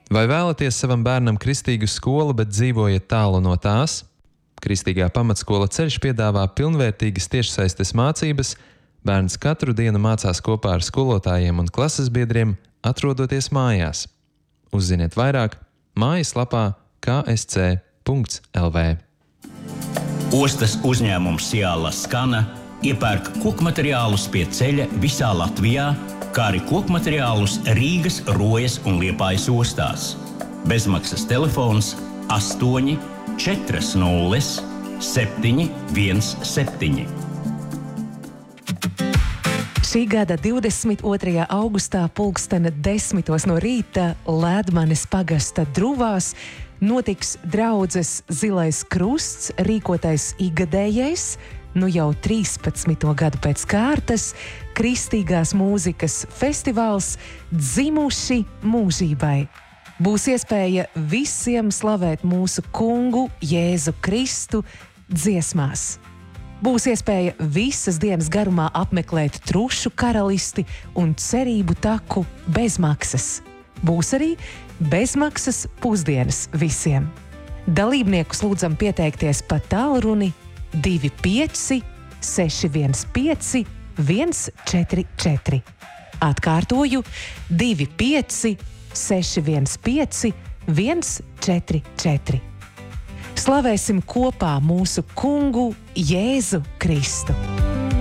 Vai vēlaties savam bērnam kristīgu skolu, bet dzīvojat tālu no tās? Kristīgā pamatskola Ceļš piedāvā pilnvērtīgas tiešsaistes mācības. Bērns katru dienu mācās kopā ar skolotājiem un klases biedriem, atrodoties mājās. Uzziniet vairāk mājaslapā ksc.lv. Ostas uzņēmums Ciāla Skana iepērk kokmateriālus pie ceļa visā Latvijā, kā arī kokmateriālus Rīgas, Rojas un Liepājas ostās. Bezmaksas telefons 8 40 717. Šī gada 22. augustā pulkstena 10 no rīta Lēdmanes pagasta Druvās notiks draudzes Zilais Krusts rīkotais ikgadējais, nu jau 13. gadu pēc kārtas, kristīgās mūzikas festivāls Dzimuši mūžībai. Būs iespēja visiem slavēt mūsu kungu Jēzu Kristu dziesmās. Būs iespēja visas dienas garumā apmeklēt Trušu karalisti un cerību taku bez maksas. Būs arī bezmaksas pusdienas visiem. Dalībniekus lūdzam pieteikties pa tālruni 25 615 144. Atkārtoju 25 615 144. Slavēsim kopā mūsu kungu Jēzu Kristu.